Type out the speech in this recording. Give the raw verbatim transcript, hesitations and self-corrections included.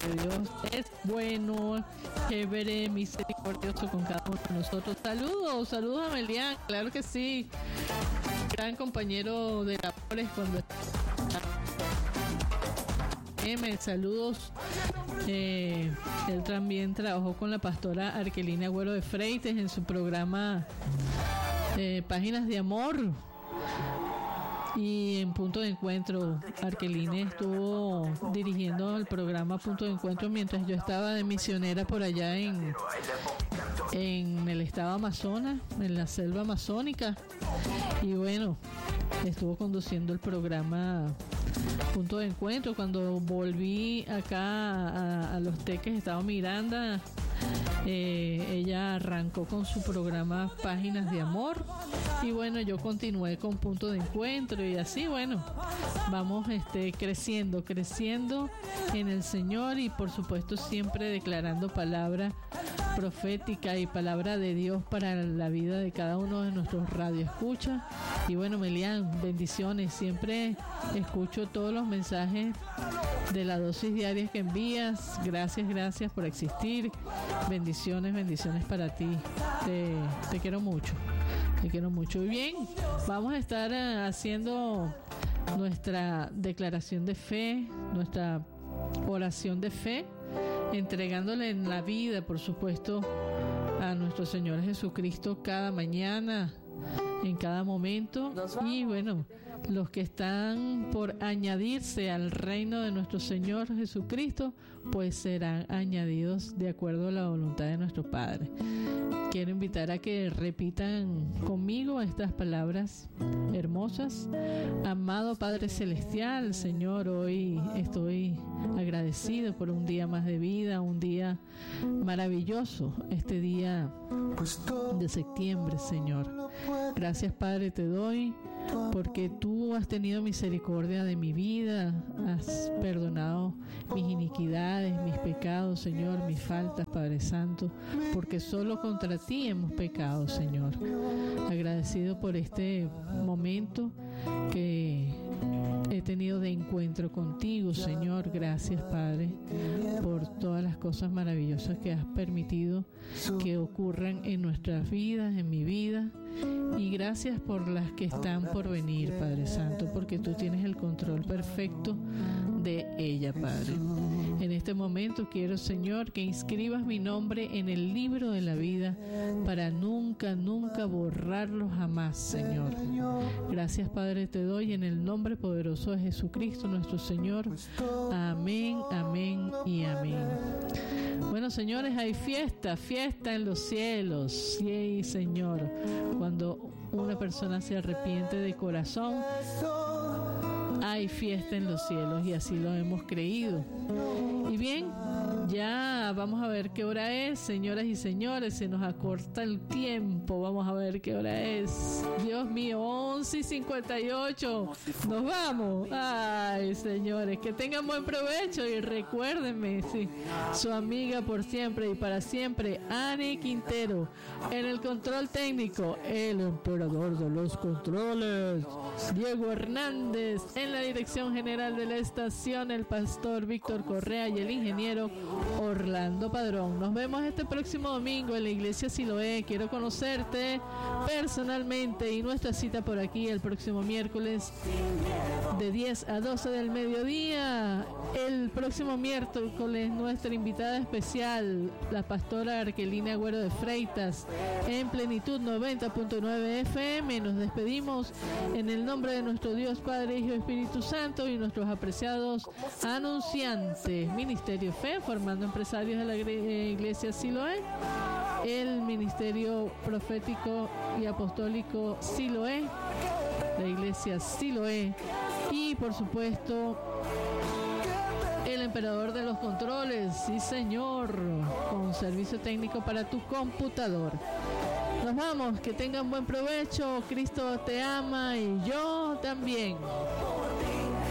porque Dios es bueno, chévere, misericordioso con cada uno de nosotros. Saludos, saludos a Melián, claro que sí, gran compañero de labores cuando M, saludos. Eh, él también trabajó con la pastora Arkelina Agüero de Freites en su programa eh, Páginas de Amor. Y en Punto de Encuentro, Arkelina estuvo dirigiendo el programa Punto de Encuentro mientras yo estaba de misionera por allá en, en el estado Amazonas, en la selva amazónica. Y bueno, estuvo conduciendo el programa Punto de Encuentro. Cuando volví acá a, a Los Teques, estaba Miranda, eh, ella arrancó con su programa Páginas de Amor. Y bueno, yo continué con Punto de Encuentro y así, bueno, vamos este, creciendo, creciendo en el Señor y por supuesto siempre declarando palabra profética y palabra de Dios para la vida de cada uno de nuestros radioescuchas. Y bueno, Melián, bendiciones, siempre escucho todos los mensajes de la dosis diaria que envías. Gracias, gracias por existir. Bendiciones, bendiciones para ti. Te, te quiero mucho. Te quiero mucho. Y bien, vamos a estar uh, haciendo nuestra declaración de fe, nuestra oración de fe, entregándole en la vida, por supuesto, a nuestro Señor Jesucristo cada mañana, en cada momento. Y bueno, los que están por añadirse al reino de nuestro Señor Jesucristo, pues serán añadidos de acuerdo a la voluntad de nuestro Padre. Quiero invitar a que repitan conmigo estas palabras hermosas. Amado Padre Celestial, Señor, hoy estoy agradecido por un día más de vida, un día maravilloso, este día de septiembre, Señor. Gracias, Padre, te doy porque tú has tenido misericordia de mi vida, has perdonado mis iniquidades, mis pecados, Señor, mis faltas, Padre Santo, porque solo contra ti hemos pecado, Señor. Agradecido por este momento que he tenido de encuentro contigo, Señor. Gracias, Padre, por todas las cosas maravillosas que has permitido que ocurran en nuestras vidas, en mi vida. Y gracias por las que están por venir, Padre Santo, porque tú tienes el control perfecto de ella, Padre. En este momento quiero, Señor, que inscribas mi nombre en el libro de la vida para nunca, nunca borrarlo jamás, Señor. Gracias, Padre, te doy en el nombre poderoso de Jesucristo, nuestro Señor. Amén, amén y amén. Bueno, señores, hay fiesta, fiesta en los cielos. Sí, Señor. Cuando una persona se arrepiente de corazón, hay fiesta en los cielos y así lo hemos creído. Y bien, ya vamos a ver qué hora es, señoras y señores, se nos acorta el tiempo, vamos a ver qué hora es. Dios mío, once y cincuenta y ocho, nos vamos. Ay, señores, que tengan buen provecho y recuérdenme, sí, su amiga por siempre y para siempre, Ani Quintero, en el control técnico, el emperador de los controles, Diego Hernández, en la dirección general de la estación, el pastor Víctor Correa y el ingeniero Orlando Padrón. Nos vemos este próximo domingo en la iglesia Siloé. Quiero conocerte personalmente y nuestra cita por aquí el próximo miércoles de diez a doce del mediodía. El próximo miércoles nuestra invitada especial, la pastora Arkelina Agüero de Freitas, en Plenitud noventa punto nueve F M. Nos despedimos en el nombre de nuestro Dios Padre, Hijo y Espíritu Santo y nuestros apreciados anunciantes. Ministerio Fe, formando empresarios de la iglesia Siloé, el Ministerio Profético y Apostólico Siloé, la iglesia Siloé, y por supuesto el emperador de los controles, sí señor, con servicio técnico para tu computador. Nos vamos, que tengan buen provecho, Cristo te ama y yo también.